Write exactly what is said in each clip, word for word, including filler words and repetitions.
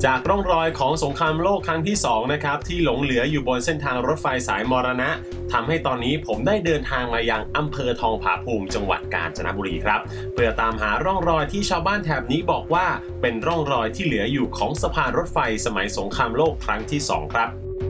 จากร่องรอยของสงครามโลกครั้งที่สองนะครับที่หลงเหลืออยู่บนเส้นทางรถไฟสายมรณะทำให้ตอนนี้ผมได้เดินทางมายังอำเภอทองผาภูมิจังหวัดกาญจนบุรีครับเพื่อตามหาร่องรอยที่ชาวบ้านแถบนี้บอกว่าเป็นร่องรอยที่เหลืออยู่ของสะพานรถไฟสมัยสงครามโลกครั้งที่สองครับ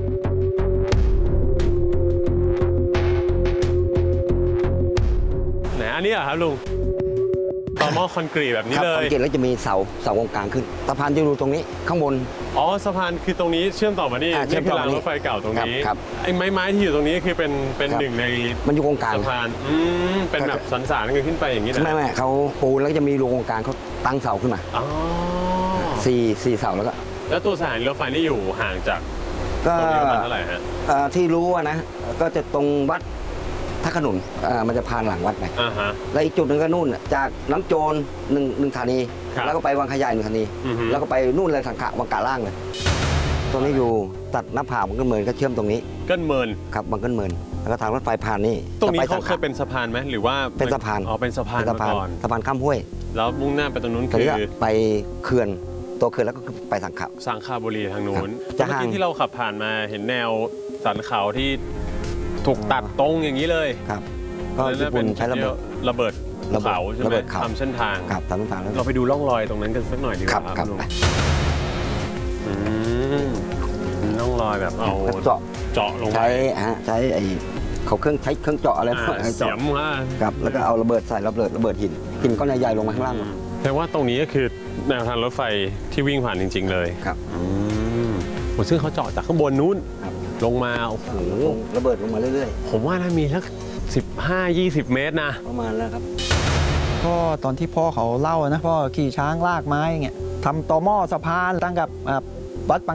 ไหนอันนี้เหรอครับลุงต่อหม้อคอนกรีตแบบนี้เลยคอนกรีตแล้วจะมีเสาเสาตรงกลางขึ้นสะพานจะอยู่ตรงนี้ข้างบนอ๋อสะพานคือตรงนี้เชื่อมต่อมานี่นี่คือรางรถไฟเก่าตรงนี้ไอ้ไม้ไม้ที่อยู่ตรงนี้คือเป็นเป็นหนึ่งในมันอยู่ตรงกลางสะพานอืมเป็นแบบสันสานกันขึ้นไปอย่างนี้นะไม่ไม่เขาปูแล้วจะมีรูตรงกลางเขาตั้งเสาขึ้นมาอ๋อสี่สี่เสาแล้วก็แล้วตัวสถานีรถไฟนี่อยู่ห่างจากตรงนี้ประมาณเท่าไหร่ฮะที่รู้นะก็จะตรงวัดท่าขนุนมันจะผ่านหลังวัดไปแล้วอีกจุดหนึ่งก็นู่นจากน้ำโจรหนึ่งหนึ่งธานีแล้วก็ไปวังขยายหนึ่งธานีแล้วก็ไปนู่นเลยสังขะวังกะล่างเลยตรงนี้อยู่ตัดหน้าผาบังเกิลเมินก็เชื่อมตรงนี้เกิลเมินครับบังเกิลเมินแล้วก็ทางรถไฟผ่านนี่ตรงนี้เขาเคยเป็นสะพานไหมหรือว่าเป็นสะพานอ๋อเป็นสะพานมาก่อนสะพานข้ามห้วยแล้วมุ่งหน้าไปตรงนู้นคือไปเขื่อนตัวเขื่อนแล้วก็ไปสังขะสังขบุรีทางนู้นเมื่อกี้ที่เราขับผ่านมาเห็นแนวสันเขาที่ถูกตัดตรงอย่างนี้เลยครับก็ญี่ปุ่นใช้ระเบิดระเบิดเขาใช่ไหมทำเส้นทางครับทำเส้นทางเราไปดูร่องรอยตรงนั้นกันสักหน่อยดีกว่าครับลุงร่องรอยแบบเอาเจาะเจาะลงใช้ฮะใช้ไอ้เขาเครื่องใช้เครื่องเจาะอะไรเสียมว่าครับแล้วก็เอาระเบิดใส่ระเบิดระเบิดหินหินก้อนใหญ่ๆลงมาข้างล่างแต่ว่าตรงนี้ก็คือแนวทางรถไฟที่วิ่งผ่านจริงๆเลยครับซึ่งเขาเจาะจากข้างบนนู้นลงมาโอ้โหระเบิดลงมาเรื่อยๆผมว่าน่ามีสักสิบห้ายี่สิบเมตรนะประมาณแล้วครับก็ตอนที่พ่อเขาเล่านะพ่อขี่ช้างลากไม้เงี้ยทำต่อหม้อสะพานตั้งกับวัด